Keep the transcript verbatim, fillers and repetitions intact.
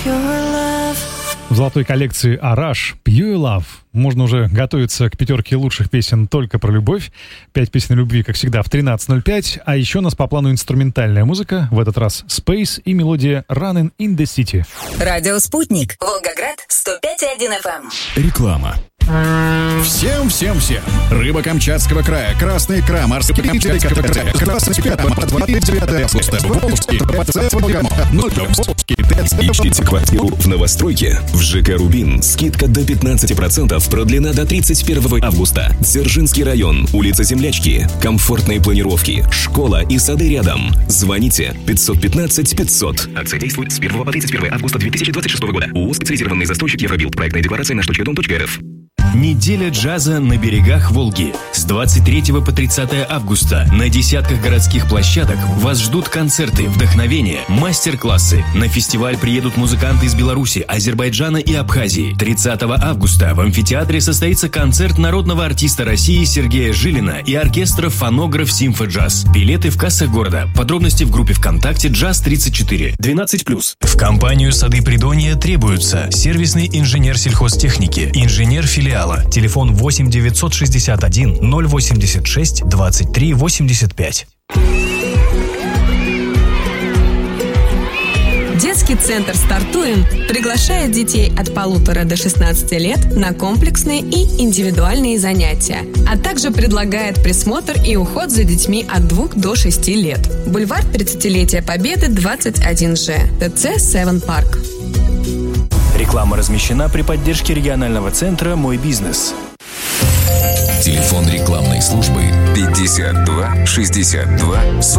В золотой коллекции «Араш» «Pure Love». Можно уже готовиться к пятерке лучших песен только про любовь. Пять песен любви, как всегда, в тринадцать ноль пять. А еще у нас по плану инструментальная музыка. В этот раз Space и мелодия «Running in the City». Радио «Спутник». Волгоград, сто пять и один эф эм. Реклама. Всем, всем, всем. Рыба Камчатского края, красная икра, морские птицы, красный спят, двадцать девятое августа, Волжский, двадцать Волжский, Ищите квартиру в новостройке? В ЖК «Рубин» скидка до пятнадцать процентов, продлена до тридцать первого августа. Дзержинский район, улица Землячки. Комфортные планировки, школа и сады рядом. Звоните пятьсот пятнадцать пятьсот. Акция действует с первого по тридцать первое августа две тысячи двадцать шестого года. ООО «Специализированный застройщик Евробилд». Проектная декларация на штучка дом точка эр эф. Неделя джаза на берегах Волги. С двадцать третьего по тридцатое августа на десятках городских площадок вас ждут концерты, вдохновение, мастер-классы. На фестиваль приедут музыканты из Беларуси, Азербайджана и Абхазии. тридцатого августа в амфитеатре состоится концерт народного артиста России Сергея Жилина и оркестра «Фонограф Симфоджаз». Билеты в кассах города. Подробности в группе ВКонтакте «Джаз тридцать четыре». двенадцать плюс. В компанию «Сады Придонья» требуются сервисный инженер сельхозтехники, инженер филиала. Телефон восемь девятьсот шестьдесят один ноль восемьдесят шесть двадцать три восемьдесят пять. Детский центр «Стартуем» приглашает детей от полутора до шестнадцати лет на комплексные и индивидуальные занятия, а также предлагает присмотр и уход за детьми от двух до шести лет. Бульвар тридцатилетия Победы, двадцать один Ж, ТЦ «Севен Парк». Реклама размещена при поддержке регионального центра «Мой бизнес». Телефон рекламной службы пятьдесят два шестьдесят два сорок.